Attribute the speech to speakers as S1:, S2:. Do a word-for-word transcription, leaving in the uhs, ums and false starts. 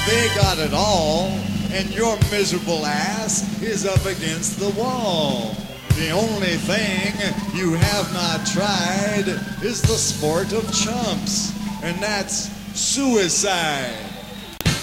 S1: They got it all, and your miserable ass is up against the wall. The only thing you have not tried is the sport of chumps, and that's suicide.